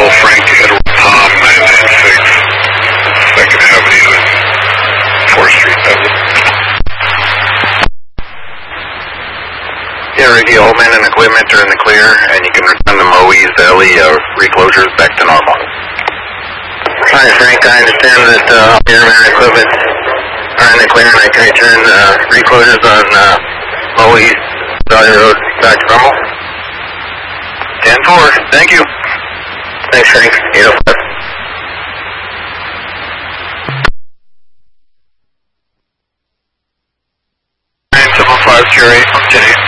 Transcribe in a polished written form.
Frank Edward Tom, 996 2nd Avenue and 4th Street, Dublin. Yeah, radio, man and equipment are in the clear, and you can return the MOEs, the LE reclosures back to normal. Hi, Frank. I understand that your man and equipment are in the clear, and I can return reclosures on MOEs, Valley Road, back to normal. 10-4. Thank you. Thanks, Frank. 805. 975 Jerry, 10-8.